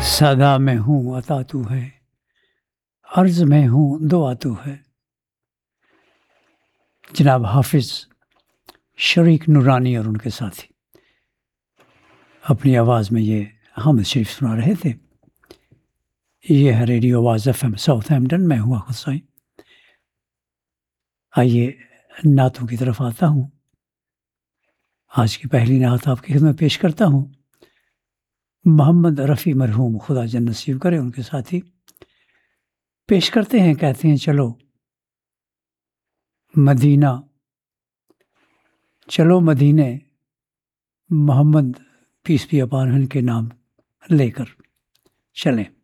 सदा में हूँ अता तू है, अर्ज में हूँ दुआ तू है। जनाब हाफिज़ शरीक नूरानी और उनके साथी अपनी आवाज़ में ये हामिद शरीफ सुना रहे थे। ये है रेडियो आवाज़ FM साउथहैम्पटन। मैं हूँ हुसैन। आइए नातों की तरफ आता हूँ। आज की पहली नात आपकी खिदमत पेश करता हूँ। मोहम्मद रफ़ी मरहूम खुदा जन्नत नसीब करे उनके साथी पेश करते हैं। कहते हैं चलो मदीना, चलो मदीने, Mohammad piece B upon him के नाम लेकर चलें।